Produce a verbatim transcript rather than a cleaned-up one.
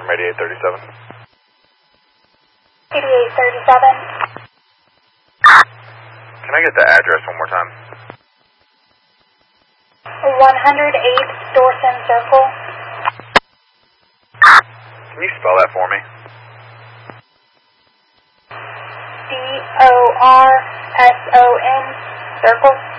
from eighty-eight thirty-seven. eighty-eight thirty-seven. Can I get the address one more time? one oh eight Dorson Circle. Can you spell that for me? D O R S O N Circle.